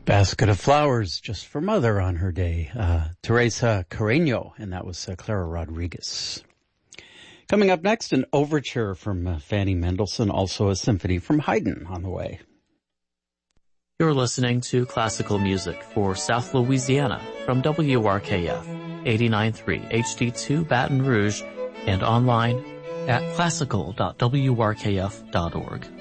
Basket of Flowers, just for Mother on her day. Teresa Carreño, and that was Clara Rodriguez. Coming up next, an overture from Fanny Mendelssohn, also a symphony from Haydn on the way. You're listening to classical music for South Louisiana from WRKF 89.3 HD2 Baton Rouge and online at classical.wrkf.org.